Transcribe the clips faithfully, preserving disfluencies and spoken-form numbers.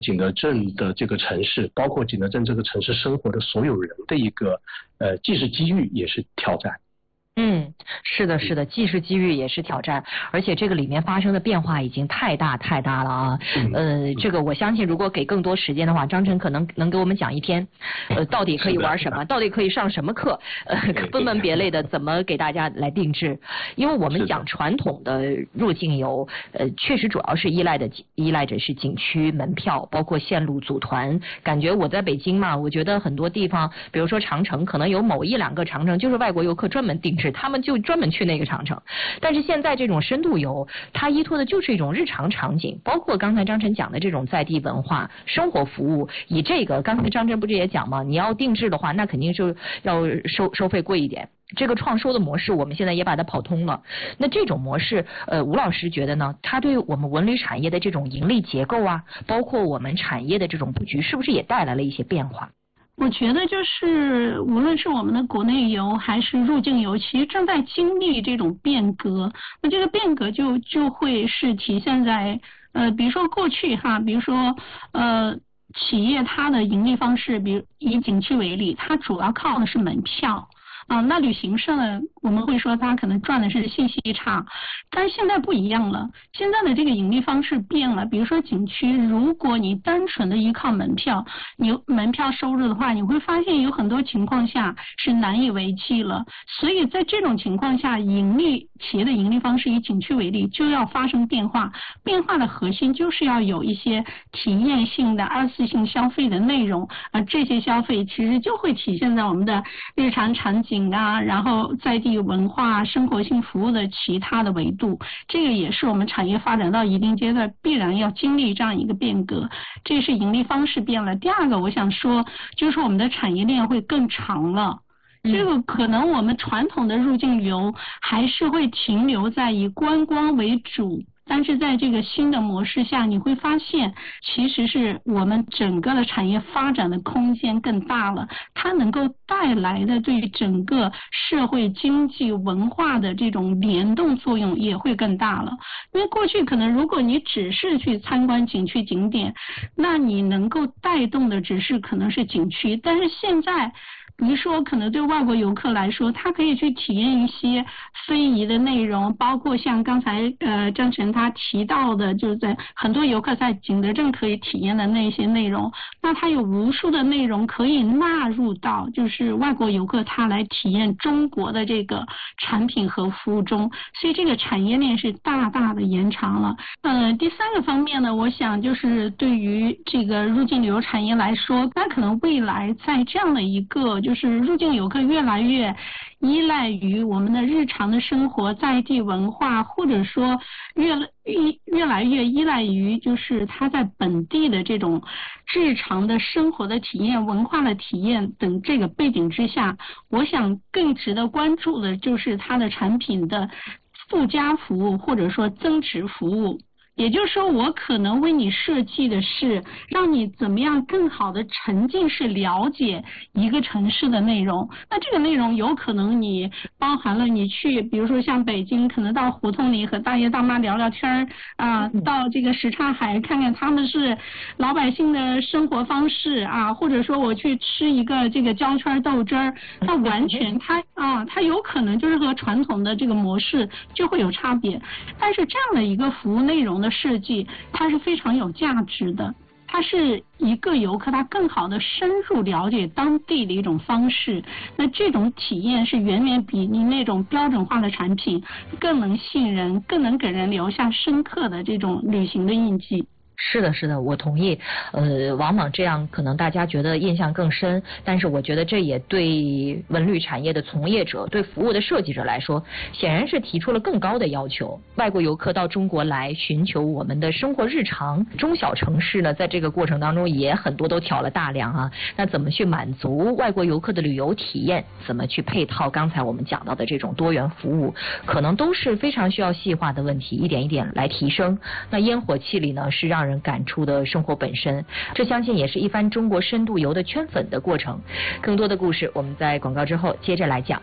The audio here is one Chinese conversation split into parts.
景德镇的这个城市，包括景德镇这个城市生活的所有人的一个呃，既是机遇也是挑战。 嗯，是的，是的，既是机遇也是挑战，而且这个里面发生的变化已经太大太大了啊。呃，这个我相信，如果给更多时间的话，张晨可能能给我们讲一篇，呃，到底可以玩什么，到底可以上什么课，呃，分门别类的怎么给大家来定制。因为我们讲传统的入境游，呃，确实主要是依赖的依赖着是景区门票，包括线路组团。感觉我在北京嘛，我觉得很多地方，比如说长城，可能有某一两个长城就是外国游客专门定制。他们就专门去那个长城，但是现在这种深度游，它依托的就是一种日常场景，包括刚才张晨讲的这种在地文化、生活服务。以这个，刚才张晨不是也讲吗？你要定制的话，那肯定是要收收费贵一点。这个创收的模式，我们现在也把它跑通了。那这种模式，呃，吴老师觉得呢？它对我们文旅产业的这种盈利结构啊，包括我们产业的这种布局，是不是也带来了一些变化？ 我觉得就是无论是我们的国内游还是入境游，其实正在经历这种变革。那这个变革就就会是体现在呃，比如说过去哈，比如说呃，企业它的盈利方式，比如以景区为例，它主要靠的是门票。啊，那旅行社呢，我们会说它可能赚的是信息差，但是现在不一样了，现在的这个盈利方式变了。比如说景区，如果你单纯的依靠门票，你门票收入的话，你会发现有很多情况下是难以为继了。所以在这种情况下，盈利企业的盈利方式以景区为例，就要发生变化。变化的核心就是要有一些体验性的二次性消费的内容，啊，这些消费其实就会体现在我们的日常场景啊，然后在地文化、生活性服务的其他的维度，这个也是我们产业发展到一定阶段必然要经历这样一个变革。这是盈利方式变了。第二个，我想说，就是我们的产业链会更长了。这个可能我们传统的入境游还是会停留在以观光为主。但是在这个新的模式下，你会发现其实是我们整个的产业发展的空间更大了，它能够带来的对整个社会经济文化的这种联动作用也会更大了。因为过去可能如果你只是去参观景区景点，那你能够带动的只是可能是景区，但是现在比如说可能对外国游客来说，他可以去体验一些非遗的内容，包括像刚才呃张晨他提到的，就是在很多游客在景德镇可以体验的那些内容，那他有无数的内容可以纳入到就是外国游客他来体验中国的这个产品和服务中，所以这个产业链是大大的延长了。呃，第三个方面呢，我想就是对于这个入境旅游产业来说，那可能未来在这样的一个就是入境游客越来越依赖于我们的日常的生活、在地文化，或者说越越越来越依赖于就是他在本地的这种日常的生活的体验、文化的体验等这个背景之下，我想更值得关注的就是它的产品的附加服务或者说增值服务。也就是说，我可能为你设计的是让你怎么样更好的沉浸式了解一个城市的内容。那这个内容有可能你包含了你去，比如说像北京，可能到胡同里和大爷大妈聊聊天啊，到这个什刹海看看他们是老百姓的生活方式啊，或者说我去吃一个这个焦圈豆汁儿，那完全它啊，它有可能就是和传统的这个模式就会有差别。但是这样的一个服务内容的设计，它是非常有价值的，它是一个游客他更好的深入了解当地的一种方式。那这种体验是远远比你那种标准化的产品更能信任，更能给人留下深刻的这种旅行的印记。 是的，是的，我同意。呃，往往这样可能大家觉得印象更深，但是我觉得这也对文旅产业的从业者、对服务的设计者来说，显然是提出了更高的要求。外国游客到中国来寻求我们的生活日常，中小城市呢，在这个过程当中也很多都挑了大梁啊。那怎么去满足外国游客的旅游体验？怎么去配套刚才我们讲到的这种多元服务？可能都是非常需要细化的问题，一点一点来提升。那烟火气里呢，是让人感触的生活本身，这相信也是一番中国深度游的圈粉的过程。更多的故事我们在广告之后接着来讲。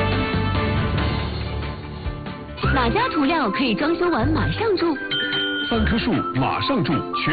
哪家涂料可以装修完马上住？ 三棵树马上种。全